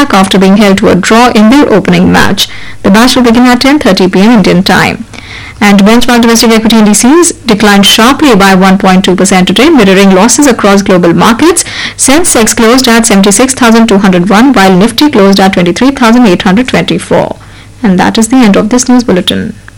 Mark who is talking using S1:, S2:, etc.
S1: back after being held to a draw in their opening match. The match will begin at 10:30 p.m. Indian time. And benchmark domestic equity indices declined sharply by 1.2% today, mirroring losses across global markets. Sensex closed at 76,201, while Nifty closed at 23,824. And that is the end of this news bulletin.